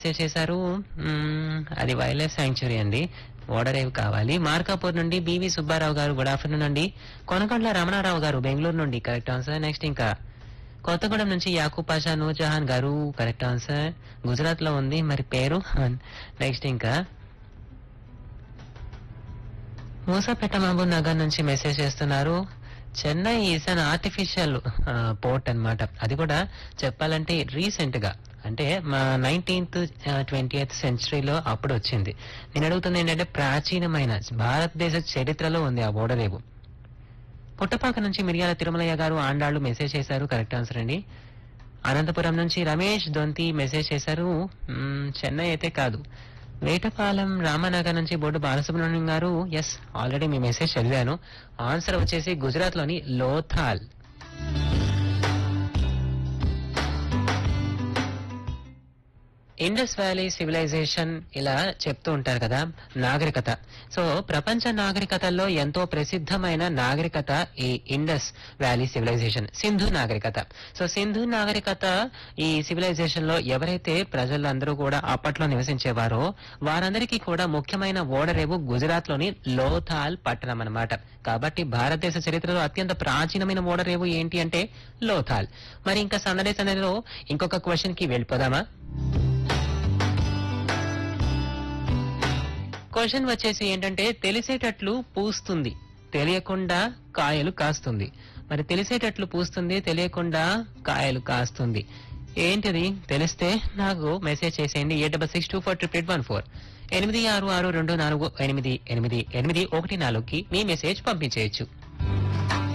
చేశారు. అది wild life sanctuary అండి. ఓడరేవు కావాలి. మార్కాపూర్ నుండి బివి సుబ్బారావు గారు గుడ్ ఆఫ్టర్నూన్ అండి. కొనకొండల రమణారావు గారు బెంగళూరు నుండి కరెక్ట్ ఆన్సర్. నెక్స్ట్ ఇంకా కొత్తగూడెం నుంచి యాకూబ్ పాషా నూర్జహాన్ గారు కరెక్ట్ ఆన్సర్. గుజరాత్ లో ఉంది మరి పేరు. నెక్స్ట్ ఇంకా మూసాపేట మహబూబ్ నగర్ నుంచి మెసేజ్ చేస్తున్నారు. Chennai is an artificial port అన్నమాట. అది కూడా చెప్పాలంటే రీసెంట్ గా అంటే మా 19th 20th సెంచరీలో అప్పుడు వచ్చింది. నేను అడుగుతుంది ఏంటంటే ప్రాచీనమైన భారతదేశ చరిత్రలో ఉంది ఆ ఓడరేవు. పుట్టపాక నుంచి మిరియాల తిరుమలయ్య గారు ఆండాళ్లు మెసేజ్ చేశారు కరెక్ట్ ఆన్సర్ అండి. అనంతపురం నుంచి రమేష్ దొంతి మెసేజ్ చేశారు. చెన్నై అయితే కాదు. వేటపాలెం రామనగర్ నుంచి బోర్డు బాలసుబ్రహ్మణ్యం గారు ఎస్ ఆల్రెడీ మీ మెసేజ్ చదివాను. ఆన్సర్ వచ్చేసి గుజరాత్ లోని లోథాల్. ఇండస్ వ్యాలీ సివిలైజేషన్ ఇలా చెప్తూ ఉంటారు కదా నాగరికత. సో ప్రపంచ నాగరికతల్లో ఎంతో ప్రసిద్ధమైన నాగరికత ఈ ఇండస్ వ్యాలీ సివిలైజేషన్, సింధు నాగరికత. సో సింధు నాగరికత ఈ సివిలైజేషన్ లో ఎవరైతే ప్రజలందరూ కూడా అప్పట్లో నివసించేవారో వారందరికీ కూడా ముఖ్యమైన ఓడరేవు గుజరాత్ లోని లోథాల్ పట్టణం అన్నమాట. కాబట్టి భారతదేశ చరిత్రలో అత్యంత ప్రాచీనమైన ఓడరేవు ఏంటి అంటే లోథాల్. మరి ఇంకా సందడిలో ఇంకొక క్వశ్చన్ కి వెళ్ళిపోదామా? క్వశ్చన్ వచ్చేసి ఏంటంటే తెలిసేటట్లు పూస్తుంది, తెలియకుండా కాయలు కాస్తుంది. మరి తెలిసేటట్లు పూస్తుంది, తెలియకుండా కాయలు కాస్తుంది ఏంటిది? తెలిస్తే నాకు మెసేజ్ చేసేయండి. 86624814 8662488814కి మీ మెసేజ్ పంపించేయచ్చు.